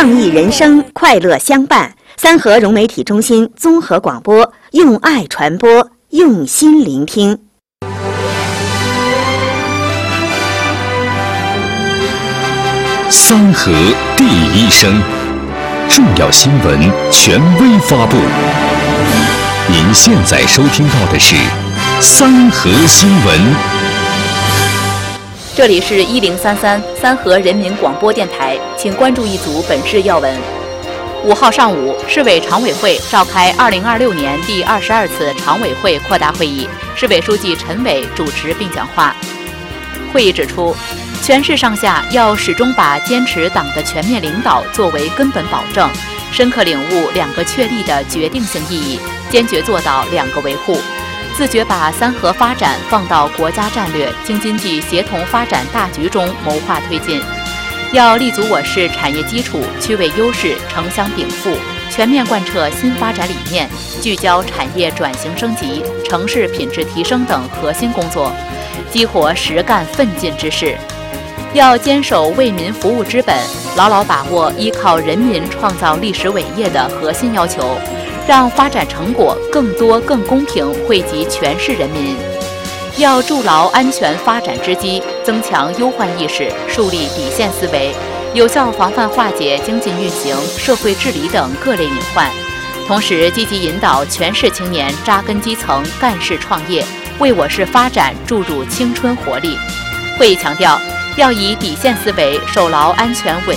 创意人生，快乐相伴。三河融媒体中心综合广播，用爱传播，用心聆听。 三河第一声，重要新闻权威发布。您现在收听到的是三河新闻。 这里是1033三河人民广播电台，请关注一组本市要闻。5号上午，市委常委会召开2026年第22次常委会扩大会议，市委书记陈伟主持并讲话。会议指出，全市上下要始终把坚持党的全面领导作为根本保证，深刻领悟2个确立的决定性意义，坚决做到2个维护，自觉把三河发展放到国家战略京津冀协同发展大局中谋划推进。要立足我市产业基础，区位优势，城乡禀赋，全面贯彻新发展理念，聚焦产业转型升级、城市品质提升等核心工作，激活实干奋进之势。要坚守为民服务之本，牢牢把握依靠人民创造历史伟业的核心要求，让发展成果更多更公平惠及全市人民。要筑牢安全发展之基，增强忧患意识，树立底线思维，有效防范化解经济运行、社会治理等各类隐患，同时积极引导全市青年扎根基层、干事创业，为我市发展注入青春活力。会议强调，要以底线思维，守牢安全稳